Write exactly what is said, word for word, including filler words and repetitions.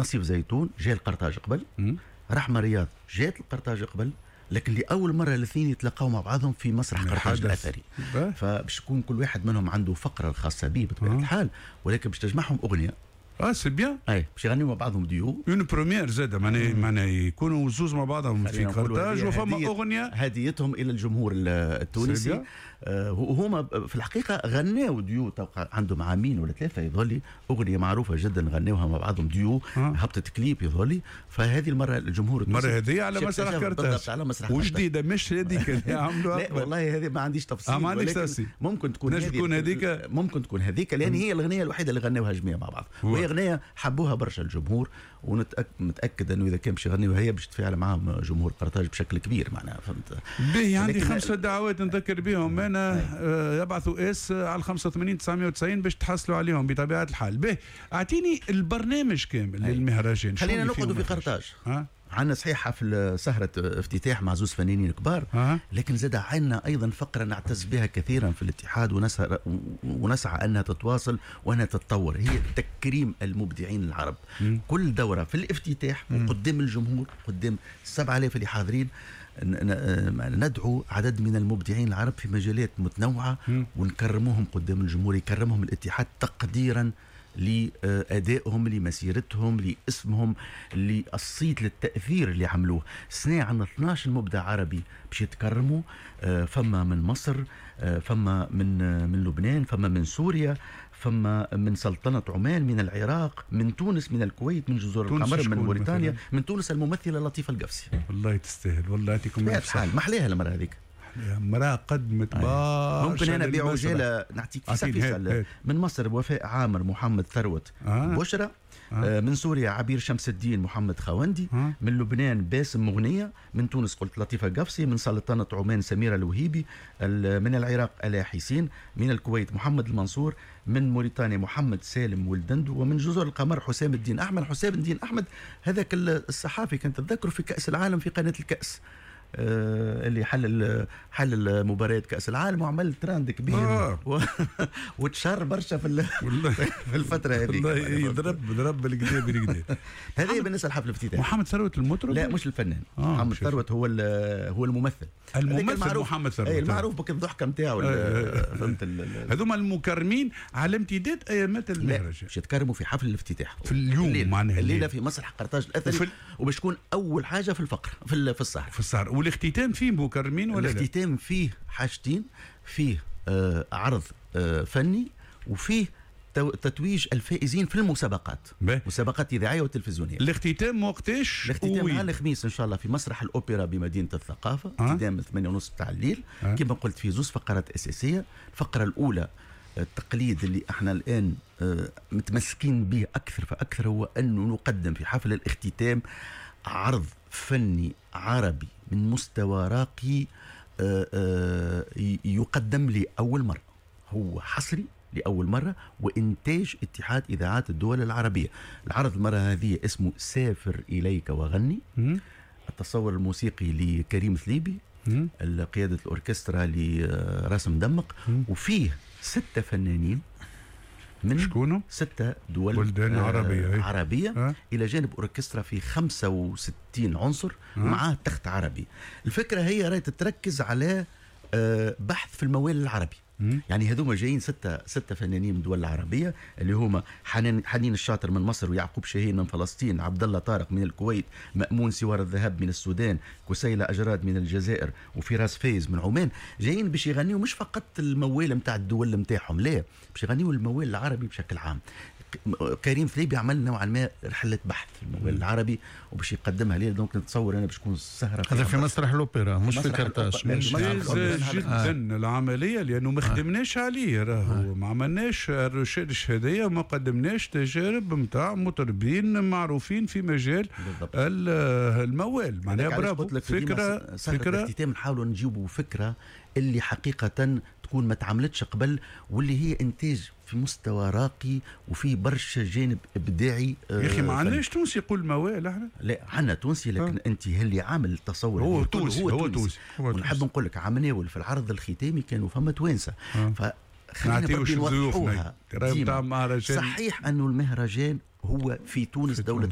نصيف زيتون جاء القرطاج قبل، رحمة رياض جات القرطاج قبل، لكن لأول مرة الاثنين يتلاقوا مع بعضهم في مسرح قرطاج الأثري. فباش يكون كل واحد منهم عنده فقرة الخاصة به بطبيعة الحال، ولكن باش تجمعهم أغنية. اه سي بيان. اي باش يغنيو مع بعضهم ديو. اون بروميير زاد معناها معناها يكونوا زوز مع بعضهم في قرطاج وفما اغنيه هديتهم الى الجمهور التونسي. آه وهما في الحقيقه غناو ديو، توقع عندهم عامين ولا ثلاثه يظهر اغنيه معروفه جدا غناوها مع بعضهم ديو. آه. هبطت كليب يظهر، فهذه المره الجمهور المره هذه على مسرح قرطاج وجديده مش هذيك اللي عملوها. لا والله هذه ما عنديش تفصيل. آه ما عنديش تفصيل. ممكن تكون هذيك ممكن تكون هذيك لان هي الاغنيه الوحيده اللي غناوها جميع مع بعض، وهي اغنيه حبوها برشا الجمهور، ونتاكد انه اذا كان باش يغنيوها هي باش تفاعل معهم جمهور قرطاج بشكل كبير معناها. فهمت به عندي خمسه دعوات نذكر بهم انا. آه يبعثوا اس على خمسة وثمانين تسعمائة وتسعين باش تحصلوا عليهم بطبيعه الحال. به اعطيني البرنامج كامل للمهرجان. خلينا نقعدوا في قرطاج. ها عندنا صحيح حفل سهرة افتتاح مع زوز فنانين كبار. أه. لكن زاد عندنا أيضا فقرة نعتز بها كثيرا في الاتحاد ونسعى, ونسعى أنها تتواصل وأنها تتطور، هي تكريم المبدعين العرب. م. كل دورة في الافتتاح م. قدام الجمهور، قدام السبعة آلاف اللي حاضرين، ندعو عدد من المبدعين العرب في مجالات متنوعة م. ونكرموهم قدام الجمهور، يكرمهم الاتحاد تقديرا لأدائهم، لمسيرتهم، لاسمهم، للصيت، للتأثير اللي عملوه. السنة عندنا اثني عشر مبدع عربي باش يتكرموا، فما من مصر، فما من من لبنان، فما من سوريا، فما من سلطنة عمان، من العراق، من تونس، من الكويت، من جزر القمر، من موريتانيا، من تونس الممثلة لطيفة القفصي. والله تستاهل، والله يعطيكم الف صحة. محليها المرة هذيك، مرأة قدمت برشا. ممكن انا بعجاله نعطيك في من مصر وفاء عامر، محمد ثروت، آه. بشرى. آه. من سوريا عبير شمس الدين، محمد خوندي. آه. من لبنان باسم مغنية. من تونس قلت لطيفة قفصي. من سلطنة عمان سميرة الوهيبي. من العراق ألا حسين. من الكويت محمد المنصور. من موريتانيا محمد سالم ولدندو. ومن جزر القمر حسام الدين أحمد. حسام الدين أحمد هذاك الصحافي كنت تذكره في كأس العالم في قناة الكأس، آه اللي حل حل مباريات كأس العالم وعمل تراند كبير. آه. و... وتشار برشا في في الفترة هذه. والله يضرب ضرب القدام بالقدام. هذه بالنسبة لحفل الافتتاح. محمد ثروت المطرب؟ لا مش الفنان. آه محمد ثروت هو هو الممثل. الممثل محمد ثروت. اي المعروف بك الضحكة نتاعو. فهمت. هذوما المكرمين على امتداد ايامات المهرجان. باش يتكرموا في حفل الافتتاح في اليوم معناها الليلة في مسرح قرطاج الأثري، وباش تكون أول حاجة في الفقرة في في السهرة. في السهرة. والاختتام فيه مكرمين ولا لا؟ الاختتام فيه حاجتين، فيه آه عرض آه فني، وفيه تتويج الفائزين في المسابقات، بيه. مسابقات إذاعية وتلفزيونية. الاختتام وقتاش؟ الاختتام على الخميس إن شاء الله في مسرح الأوبرا بمدينة الثقافة، ابتداء من ثمانية ونص بتاع الليل. أه؟ كما قلت في زوز فقرات أساسية. الفقرة الأولى التقليد اللي احنا الآن آه متمسكين به أكثر فأكثر، هو أنه نقدم في حفل الاختتام عرض فني عربي من مستوى راقي، آآ آآ يقدم لأول مرة، هو حصري لأول مرة، وإنتاج اتحاد إذاعات الدول العربية. العرض المرة هذه اسمه سافر إليك وغني. م- التصور الموسيقي لكريم ثليبي، قيادة الأوركسترا لراسم دمق، م- وفيه ستة فنانين من شكونه؟ ستة دول بلدان آه عربية, عربية آه. إلى جانب أوركسترا في خمسة وستين عنصر آه. ومعاه تخت عربي. الفكرة هي رايت تركز على آه بحث في الموال العربي. مم. يعني هذوما جايين ستة ستة فنانين من الدول العربية، اللي هما حنين حنين الشاطر من مصر، ويعقوب شاهين من فلسطين، عبد الله طارق من الكويت، مأمون سوار الذهب من السودان، كسيلة أجراد من الجزائر، وفراس فايز من عمان. جايين باش يغنيوا مش فقط الموال متاع الدول متاعهم، لا، باش يغنيوا الموال العربي بشكل عام. كريم ثليبي عمل نوعا ما رحلة بحث في الموال العربي وباش يقدمها ليه. دونك نتصور انا باش تكون سهرة هذا في مسرح الأوبرا مش في قرطاج. ممتاز جدا آه. العملية، لأنه ما خدمناش عليه، راهو ما عملناش الريشيرش هذيا، وما قدمناش تجارب متاع مطربين معروفين في مجال الموال. معناها برافو. فكرة فكرة الاختتام نحاولوا نجيبوا فكرة اللي حقيقة تكون ما تعملتش قبل، واللي هي إنتاج في مستوى راقي وفي برشا جانب إبداعي. يا أخي ما عندناش تونسي يقول موال احنا. لا عندنا تونسي، لكن أه. أنت اللي عامل التصور هو تونسي. هو تونسي. ونحب نقول لك عملناول في العرض الختامي كانوا فما توانسة. أه. فخلينا نوضحوها. صحيح أنه المهرجان هو في تونس دولة